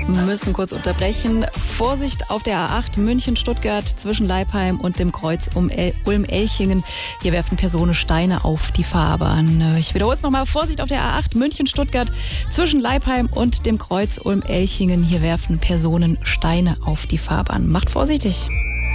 Müssen kurz unterbrechen. Vorsicht auf der A8 München-Stuttgart zwischen Leipheim und dem Kreuz um Ulm-Elchingen. Hier werfen Personen Steine auf die Fahrbahn. Ich wiederhole es nochmal. Vorsicht auf der A8 München-Stuttgart zwischen Leipheim und dem Kreuz Ulm-Elchingen. Hier werfen Personen Steine auf die Fahrbahn. Macht vorsichtig.